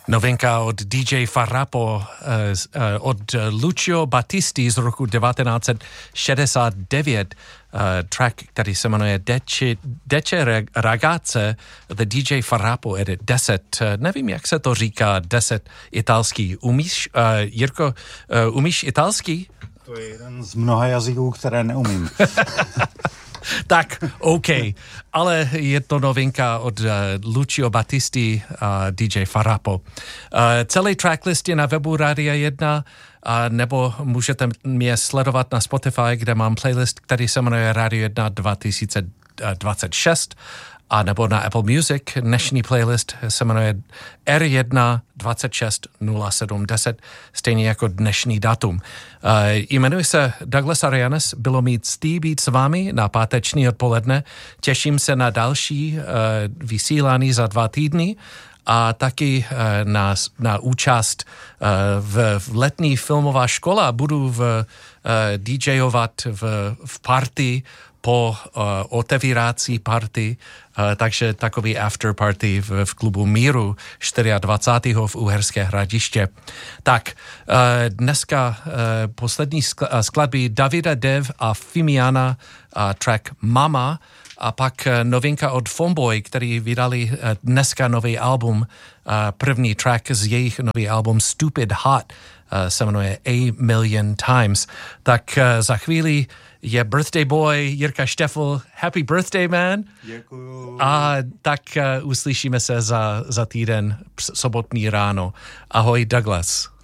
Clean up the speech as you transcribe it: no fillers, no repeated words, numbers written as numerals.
Novinka od DJ Farapo od Lucio Battisti z roku 1969. Track, který se jmenuje Deče Ragazze, The DJ Farapo Edit 10. Nevím, jak se to říká 10 italský. Umíš, Jirko, umíš italský? To je jeden z mnoha jazyků, které neumím. Tak, OK, ale je to novinka od Lucio Battisti a DJ Farapo. Celý tracklist je na webu Rádia 1, nebo můžete mě sledovat na Spotify, kde mám playlist, který se jmenuje Radio 1 2026, a nebo na Apple Music. Dnešní playlist se jmenuje R1 260710, stejně jako dnešní datum. Jmenuji se Douglas Arianes, bylo mít ctí být s vámi na páteční odpoledne. Těším se na další vysílání za 2 týdny a taky na účast v letní filmová škola. Budu DJovat v party po otevírací party, takže takový after party v klubu Míru 24. v Uherské Hradiště. Tak, dneska poslední skladby Davida Dev a Fimiana, track Mama, a pak novinka od Phoneboy, který vydali dneska nový album. První track z jejich nový album Stupid Hot se jmenuje A Million Times. Tak za chvíli je birthday boy Jirka Štefl. Happy birthday, man. Děkuju. A tak uslyšíme se za týden sobotní ráno. Ahoj, Douglas.